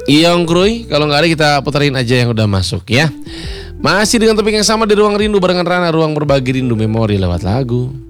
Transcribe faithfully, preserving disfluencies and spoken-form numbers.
Iya Om Kruy, kalau nggak ada kita puterin aja yang udah masuk ya. Masih dengan topik yang sama di Ruang Rindu barengan Rana, ruang berbagi rindu memori lewat lagu.